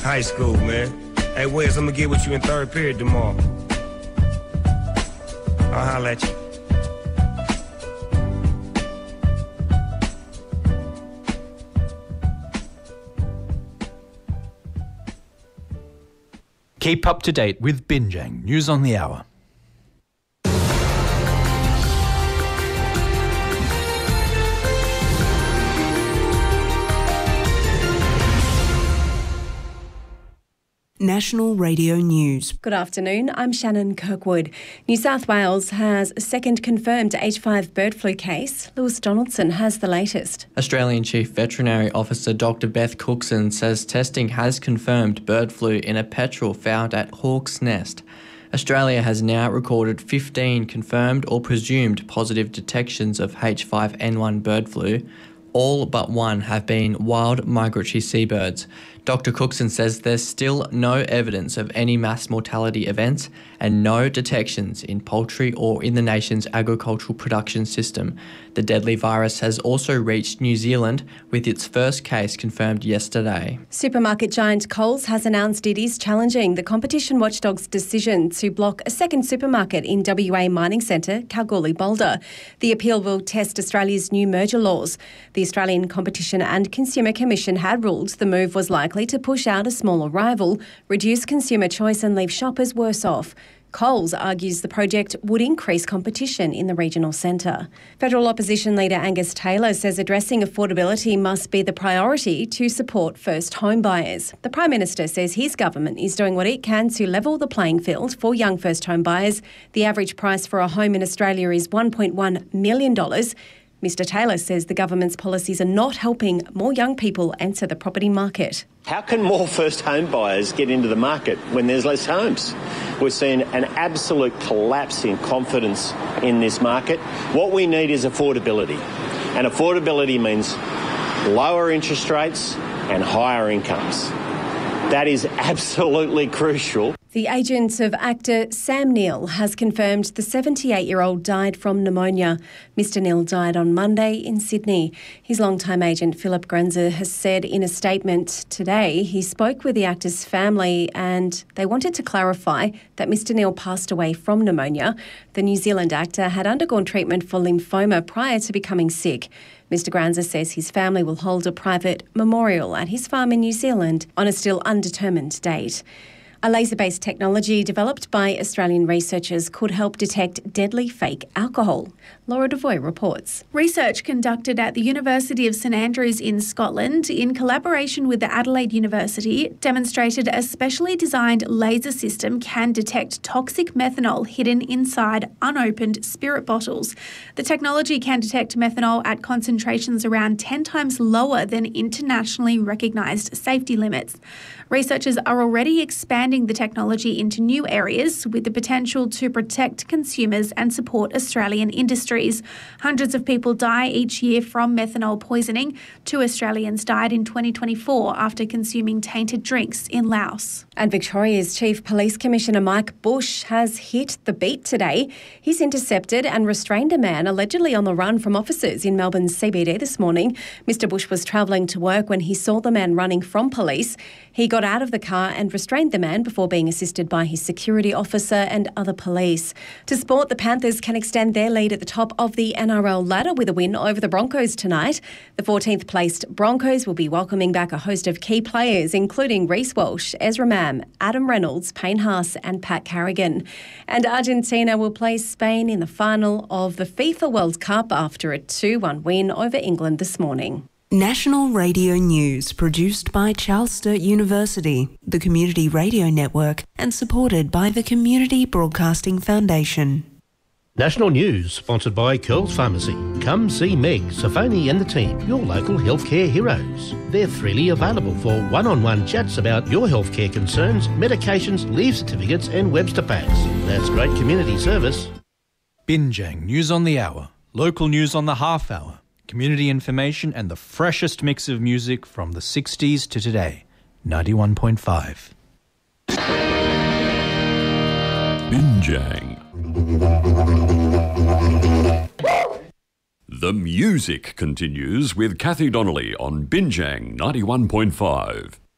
high school, man. Hey, Wes, I'm gonna get with you in third period tomorrow. I'll holler at you. Keep up to date with Binjang News on the Hour. National Radio News. Good afternoon, I'm Shannon Kirkwood. New South Wales has a second confirmed H5 bird flu case. Lewis Donaldson has the latest. Australian Chief Veterinary Officer Dr Beth Cookson says testing has confirmed bird flu in a petrel found at Hawk's Nest. Australia has now recorded 15 confirmed or presumed positive detections of H5N1 bird flu. All but one have been wild migratory seabirds. Dr Cookson says there's still no evidence of any mass mortality events and no detections in poultry or in the nation's agricultural production system. The deadly virus has also reached New Zealand, with its first case confirmed yesterday. Supermarket giant Coles has announced it is challenging the competition watchdog's decision to block a second supermarket in WA mining centre, Kalgoorlie-Boulder. The appeal will test Australia's new merger laws. The Australian Competition and Consumer Commission had ruled the move was likely to push out a smaller rival, reduce consumer choice and leave shoppers worse off. Coles argues the project would increase competition in the regional centre. Federal opposition leader Angus Taylor says addressing affordability must be the priority to support first home buyers. The Prime Minister says his government is doing what it can to level the playing field for young first home buyers. The average price for a home in Australia is $1.1 million. Mr Taylor says the government's policies are not helping more young people enter the property market. How can more first home buyers get into the market when there's less homes? We're seeing an absolute collapse in confidence in this market. What we need is affordability. And affordability means lower interest rates and higher incomes. That is absolutely crucial. The agent of actor Sam Neill has confirmed the 78-year-old died from pneumonia. Mr Neill died on Monday in Sydney. His longtime agent Philip Granzer has said in a statement today he spoke with the actor's family and they wanted to clarify that Mr Neill passed away from pneumonia. The New Zealand actor had undergone treatment for lymphoma prior to becoming sick. Mr Granzer says his family will hold a private memorial at his farm in New Zealand on a still undetermined date. A laser-based technology developed by Australian researchers could help detect deadly fake alcohol. Laura Devoy reports. Research conducted at the University of St Andrews in Scotland in collaboration with the Adelaide University demonstrated a specially designed laser system can detect toxic methanol hidden inside unopened spirit bottles. The technology can detect methanol at concentrations around 10 times lower than internationally recognised safety limits. Researchers are already expanding the technology into new areas with the potential to protect consumers and support Australian industries. Hundreds of people die each year from methanol poisoning. 2 Australians died in 2024 after consuming tainted drinks in Laos. And Victoria's Chief Police Commissioner Mike Bush has hit the beat today. He's intercepted and restrained a man allegedly on the run from officers in Melbourne's CBD this morning. Mr Bush was travelling to work when he saw the man running from police. He got out of the car and restrained the man before being assisted by his security officer and other police. To sport, the Panthers can extend their lead at the top of the NRL ladder with a win over the Broncos tonight. The 14th placed Broncos will be welcoming back a host of key players, including Reece Walsh, Ezra Mam, Adam Reynolds, Payne Haas and Pat Carrigan. And Argentina will play Spain in the final of the FIFA World Cup after a 2-1 win over England this morning. National Radio News, produced by Charles Sturt University, the Community Radio Network, and supported by the Community Broadcasting Foundation. National News, sponsored by Curls Pharmacy. Come see Meg, Safoni and the team, your local healthcare heroes. They're freely available for one-on-one chats about your healthcare concerns, medications, leave certificates and Webster packs. That's great community service. Binjang News on the Hour, local news on the half hour, community information and the freshest mix of music from the 60s to today. 91.5. Binjang. The music continues with Kathy Donnelly on Binjang 91.5.